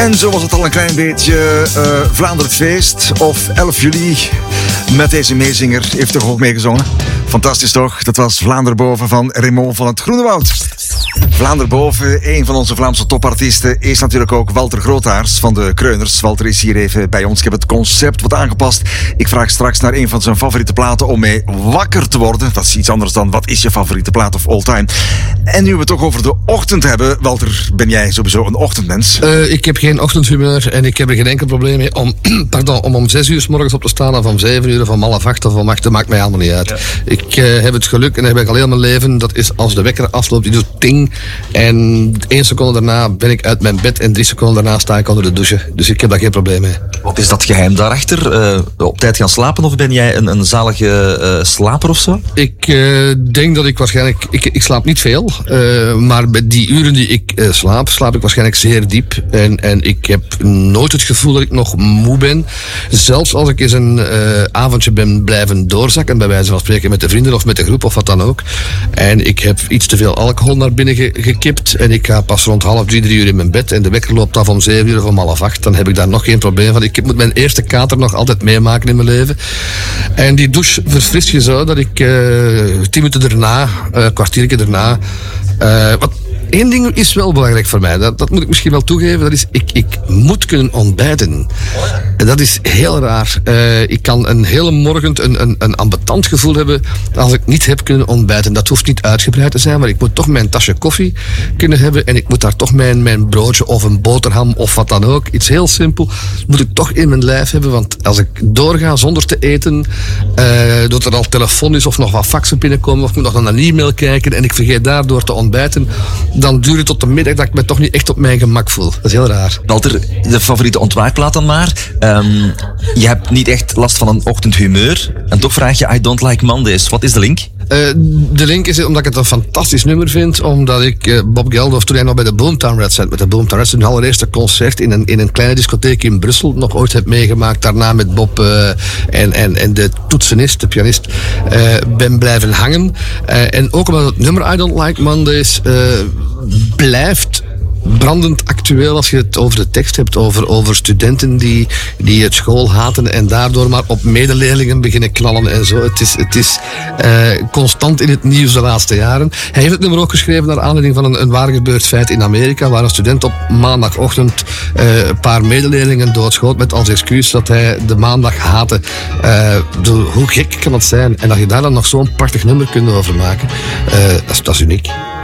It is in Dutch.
En zo was het al een klein beetje Vlaanderen Feest of 11 juli met deze meezinger. Heeft toch ook meegezongen? Fantastisch toch? Dat was Vlaanderen Boven van Raymond van het Groenewoud. Vlaanderen Boven, een van onze Vlaamse topartiesten, is natuurlijk ook Walter Grootaars van de Kreuners. Walter is hier even bij ons. Ik heb het concept wat aangepast. Ik vraag straks naar een van zijn favoriete platen om mee wakker te worden. Dat is iets anders dan wat is je favoriete plaat of all time. En nu we het toch over de ochtend hebben. Walter, ben jij sowieso een ochtendmens? Ik heb geen ochtendhumeur en ik heb er geen enkel probleem mee om 6 uur 's morgens op te staan of om 7 uur of om 7:30 of om 8. Dat maakt mij allemaal niet uit. Ja. Ik heb het geluk en dat heb ik al heel mijn leven. Dat is als de wekker afloopt, die doet ting. En 1 seconde daarna ben ik uit mijn bed en 3 seconden daarna sta ik onder de douche. Dus ik heb daar geen probleem mee. Wat is dat geheim daarachter? Op tijd gaan slapen of ben jij een zalige slaper of zo? Ik denk dat ik waarschijnlijk... Ik slaap niet veel. Maar bij die uren die ik slaap ik waarschijnlijk zeer diep. En ik heb nooit het gevoel dat ik nog moe ben. Zelfs als ik eens een avondje ben blijven doorzakken, bij wijze van spreken met de vrienden of met de groep of wat dan ook. En ik heb iets te veel alcohol naar binnen gekipt. En ik ga pas rond 2:30, 3 uur in mijn bed. En de wekker loopt af om 7 uur of om 7:30. Dan heb ik daar nog geen probleem van. Ik moet mijn eerste kater nog altijd meemaken in mijn leven. En die douche verfrist je zo dat ik 10 minuten daarna, een kwartiertje daarna... Eén ding is wel belangrijk voor mij. Dat moet ik misschien wel toegeven. Dat is, ik moet kunnen ontbijten. En dat is heel raar. Ik kan een hele morgen een ambetant gevoel hebben als ik niet heb kunnen ontbijten. Dat hoeft niet uitgebreid te zijn, maar ik moet toch mijn tasje koffie kunnen hebben. En ik moet daar toch mijn broodje of een boterham of wat dan ook. Iets heel simpel moet ik toch in mijn lijf hebben. Want als ik doorga zonder te eten, doordat er al telefoon is of nog wat faxen binnenkomen of ik moet nog naar een e-mail kijken en ik vergeet daardoor te ontbijten, dan duurt het tot de middag dat ik me toch niet echt op mijn gemak voel. Dat is heel raar. Walter, de favoriete ontwaakplaat dan maar. Je hebt niet echt last van een ochtendhumeur. En toch vraag je I don't like Mondays. Wat is de link? De link is omdat ik het een fantastisch nummer vind. Omdat ik Bob Geldof, toen hij nog bij de Boomtown Rats zat, met de Boomtown Rats, hun allereerste concert in een kleine discotheek in Brussel nog ooit heb meegemaakt. Daarna met Bob en de toetsenist, de pianist, ben blijven hangen. En ook omdat het nummer I Don't Like Mondays blijft brandend actueel als je het over de tekst hebt, over studenten die het school haten en daardoor maar op medeleerlingen beginnen knallen en zo. Het is constant in het nieuws de laatste jaren. Hij heeft het nummer ook geschreven naar aanleiding van een waar gebeurd feit in Amerika, waar een student op maandagochtend een paar medeleerlingen doodschoot met als excuus dat hij de maandag haatte. Hoe gek kan dat zijn? En dat je daar dan nog zo'n prachtig nummer kunt over maken, dat is uniek.